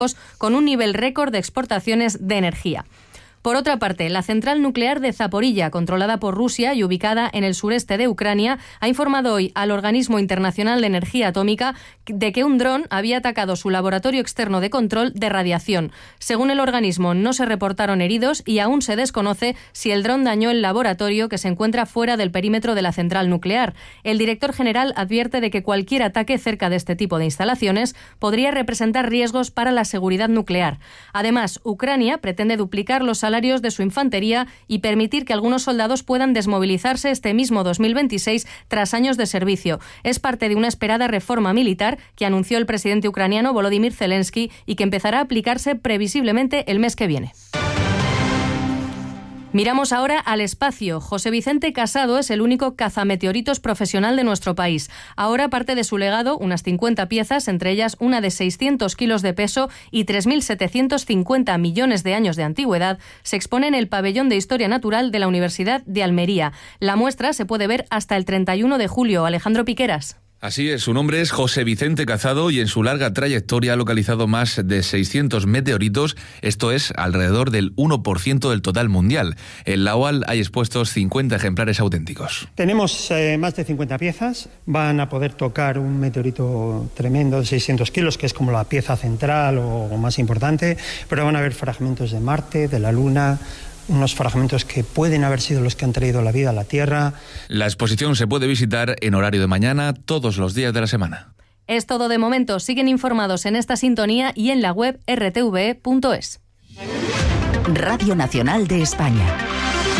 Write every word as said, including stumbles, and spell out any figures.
con un nivel récord de exportaciones de energía. Por otra parte, la central nuclear de Zaporilla, controlada por Rusia y ubicada en el sureste de Ucrania, ha informado hoy al Organismo Internacional de Energía Atómica de que un dron había atacado su laboratorio externo de control de radiación. Según el organismo, no se reportaron heridos y aún se desconoce si el dron dañó el laboratorio que se encuentra fuera del perímetro de la central nuclear. El director general advierte de que cualquier ataque cerca de este tipo de instalaciones podría representar riesgos para la seguridad nuclear. Además, Ucrania pretende duplicar los salarios de su infantería y permitir que algunos soldados puedan desmovilizarse este mismo dos mil veintiséis tras años de servicio. Es parte de una esperada reforma militar que anunció el presidente ucraniano Volodymyr Zelensky y que empezará a aplicarse previsiblemente el mes que viene. Miramos ahora al espacio. José Vicente Casado es el único cazameteoritos profesional de nuestro país. Ahora parte de su legado, unas cincuenta piezas, entre ellas una de seiscientos kilos de peso y tres mil setecientos cincuenta millones de años de antigüedad, se expone en el Pabellón de Historia Natural de la Universidad de Almería. La muestra se puede ver hasta el treinta y uno de julio. Alejandro Piqueras. Así es, su nombre es José Vicente Casado y en su larga trayectoria ha localizado más de seiscientos meteoritos, esto es, alrededor del uno por ciento del total mundial. En la O A L hay expuestos cincuenta ejemplares auténticos. Tenemos eh, más de cincuenta piezas, van a poder tocar un meteorito tremendo de seiscientos kilos, que es como la pieza central o, o más importante, pero van a haber fragmentos de Marte, de la Luna, unos fragmentos que pueden haber sido los que han traído la vida a la Tierra. La exposición se puede visitar en horario de mañana todos los días de la semana. Es todo de momento. Siguen informados en esta sintonía y en la web erre te ve punto es. Radio Nacional de España.